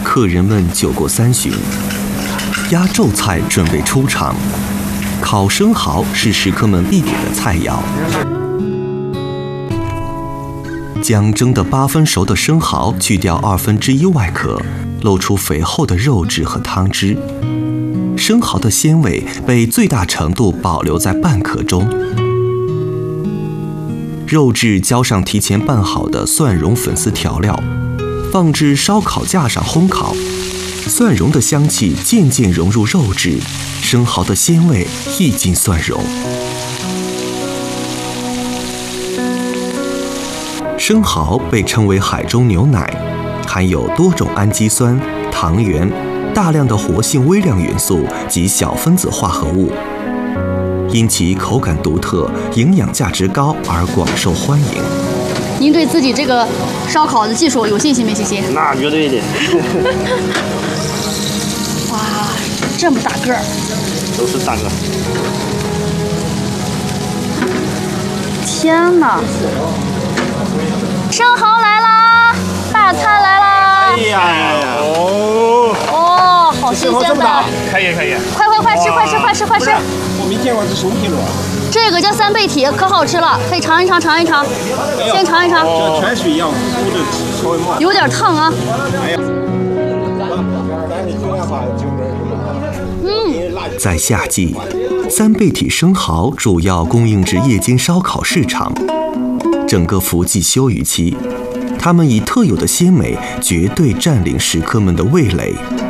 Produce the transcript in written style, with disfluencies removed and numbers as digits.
客人们酒过三巡，压轴菜准备出场。烤生蚝是食客们必点的菜肴。将蒸得8分熟的生蚝去掉1/2外壳，露出肥厚的肉质和汤汁。生蚝的鲜味被最大程度保留在半壳中。肉质浇上提前拌好的蒜蓉粉丝调料，放至烧烤架上烘烤。蒜蓉的香气渐渐融入肉质，生蚝的鲜味溢进蒜蓉。生蚝被称为海中牛奶，含有多种氨基酸、糖原、大量的活性微量元素及小分子化合物，因其口感独特、营养价值高而广受欢迎。 您对自己这个烧烤的技术有信心没信心？ 那绝对的。 哇，这么大个儿！ 都是大个。 天哪！生蚝来啦！大餐来啦！ 哎呀！ 哦，好新鲜的！ 可以。 快吃！ 我没见过这熟皮螺。 这个叫3倍体，可好吃了，可以尝一尝。先尝一尝。 这泉水一样，糊的稍微慢。 有点烫啊。 在夏季，3倍体生蚝主要供应至夜间烧烤市场。整个伏季休渔期，它们以特有的鲜美绝对占领食客们的味蕾。